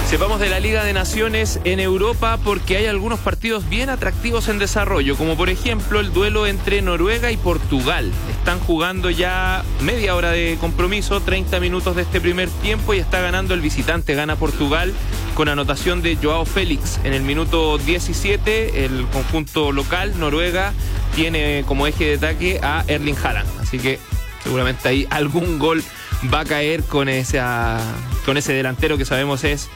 Sepamos de la Liga de Naciones en Europa porque hay algunos partidos bien atractivos en desarrollo, como por ejemplo el duelo entre Noruega y Portugal. Están jugando ya media hora de compromiso, 30 minutos de este primer tiempo y está ganando el visitante, gana Portugal con anotación de Joao Félix en el minuto 17. El conjunto local, Noruega, tiene como eje de ataque a Erling Haaland, así que seguramente ahí algún gol va a caer con ese delantero que sabemos es